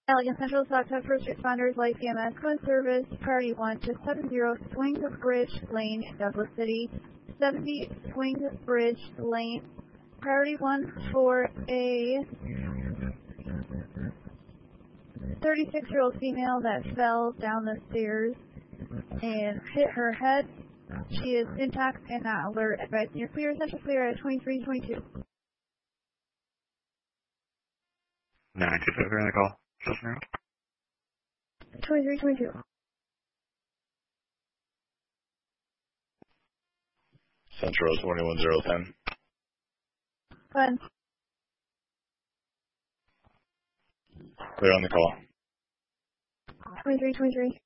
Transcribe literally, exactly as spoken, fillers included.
Allegan Central South First Responders Life E M S Cohen Service Priority one to seventy Swings Bridge Lane, Douglas City. seventy Swings Bridge Lane. Priority one for a thirty-six-year-old female that fell down the stairs and hit her head. She is intact and not alert. Advise near clear. Central clear at twenty-three twenty-two. nine two five, you're on the call. Just now. twenty-three twenty-two. Central is twenty-one zero ten. Glenn. Clear on the call. twenty-three twenty-three.